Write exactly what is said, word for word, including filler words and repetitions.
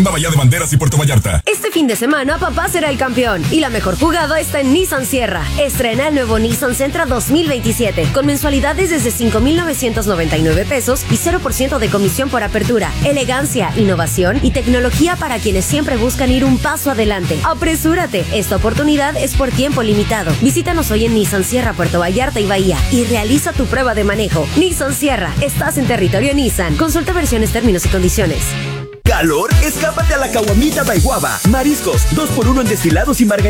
Bahía de Banderas y Puerto Vallarta. Este fin de semana, papá será el campeón y la mejor jugada está en Nissan Sierra. Estrena el nuevo Nissan Sentra dos mil veintisiete con mensualidades desde cinco mil novecientos noventa y nueve pesos y cero por ciento de comisión por apertura. Elegancia, innovación y tecnología para quienes siempre buscan ir un paso adelante. ¡Apresúrate! Esta oportunidad es por tiempo limitado. Visítanos hoy en Nissan Sierra, Puerto Vallarta y Bahía y realiza tu prueba de manejo. Nissan Sierra, estás en territorio Nissan. Consulta versiones, términos y condiciones. ¿Calor? Escápate a la Caguamita Baiguaba. Mariscos, dos por uno en destilados y margaritas.